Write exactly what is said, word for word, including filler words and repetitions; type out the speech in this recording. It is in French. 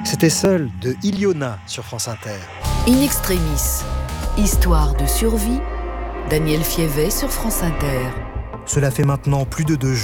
C'était Seul de Iliona sur France Inter. In extremis, histoire de survie, Daniel Fievet sur France Inter. Cela fait maintenant plus de deux jours